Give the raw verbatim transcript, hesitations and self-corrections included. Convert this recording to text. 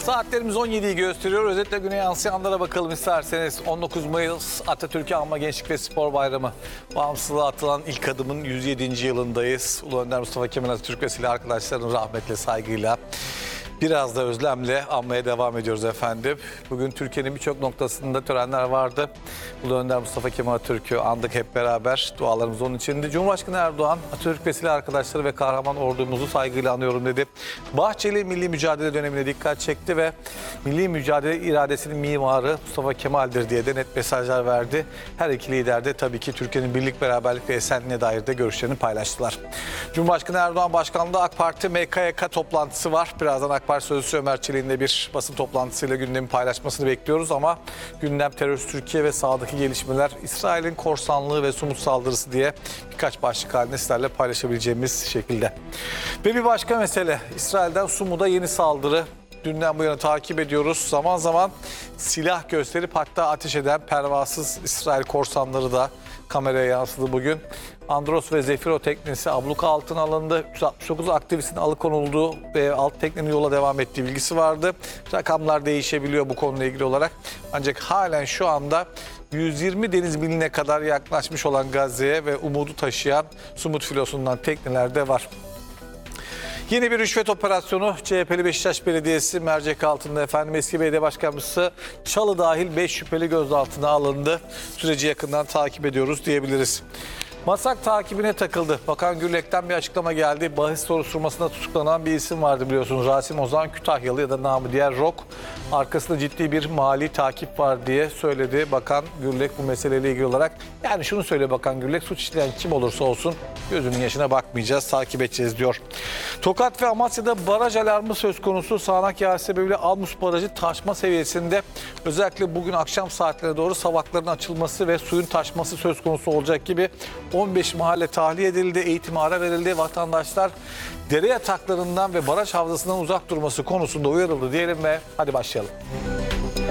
Saatlerimiz on yediyi gösteriyor. Özetle güne yansıyanlara bakalım isterseniz. on dokuz Mayıs Atatürk'ü Anma Gençlik ve Spor Bayramı. Bağımsızlığa atılan ilk adımın yüz yedinci yılındayız. Ulu Önder Mustafa Kemal Atatürk ve silah arkadaşlarının rahmetle, saygıyla, biraz da özlemle anmaya devam ediyoruz efendim. Bugün Türkiye'nin birçok noktasında törenler vardı. Ulu Önder Mustafa Kemal Atatürk'ü andık hep beraber. Dualarımız onun içindi. Cumhurbaşkanı Erdoğan, Atatürk ve silah arkadaşları ve kahraman ordumuzu saygıyla anıyorum dedi. Bahçeli milli mücadele dönemine dikkat çekti ve milli mücadele iradesinin mimarı Mustafa Kemal'dir diye de net mesajlar verdi. Her iki lider de tabii ki Türkiye'nin birlik, beraberlik ve esenliğine dair de görüşlerini paylaştılar. Cumhurbaşkanı Erdoğan başkanlığında AK Parti M K Y K toplantısı var. Birazdan AK Parti Sözcüsü Ömer Çelik'in de bir basın toplantısıyla gündemi paylaşmasını bekliyoruz ama gündem terörist Türkiye ve sahadaki gelişmeler, İsrail'in korsanlığı ve somut saldırısı diye birkaç başlık halinde sizlerle paylaşabileceğimiz şekilde. Ve bir başka mesele, İsrail'den Sumud'a yeni saldırı. Dünden bu yana takip ediyoruz. Zaman zaman silah gösterip hatta ateş eden pervasız İsrail korsanları da kameraya yansıdı bugün. Andros ve Zefiro teknesi abluka altına alındı. yüz altmış dokuz aktivistin alıkonulduğu ve alt teknenin yola devam ettiği bilgisi vardı. Rakamlar değişebiliyor bu konuyla ilgili olarak. Ancak halen şu anda yüz yirmi deniz miline kadar yaklaşmış olan Gazze'ye ve umudu taşıyan Sumut filosundan tekneler de var. Yeni bir rüşvet operasyonu. C H P'li Beşiktaş Belediyesi mercek altında efendim. Eski belediye başkanımızı Çalı dahil beş şüpheli gözaltına alındı. Süreci yakından takip ediyoruz diyebiliriz. Masak takibine takıldı. Bakan Gürlek'ten bir açıklama geldi. Bahis soruşturmasında tutuklanan bir isim vardı biliyorsunuz. Rasim Ozan Kütahyalı ya da namı diğer Rok. Arkasında ciddi bir mali takip var diye söyledi Bakan Gürlek bu meseleyle ilgili olarak. Yani şunu söyle Bakan Gürlek, suç işleyen kim olursa olsun gözünün yaşına bakmayacağız, takip edeceğiz diyor. Tokat ve Amasya'da baraj alarmı söz konusu. Sağanak yağış sebebiyle Almus Barajı taşma seviyesinde. Özellikle bugün akşam saatlerine doğru savakların açılması ve suyun taşması söz konusu olacak gibi. on beş mahalle tahliye edildi, eğitime ara verildi. Vatandaşlar dere yataklarından ve baraj havzasından uzak durması konusunda uyarıldı diyelim ve hadi başlayalım.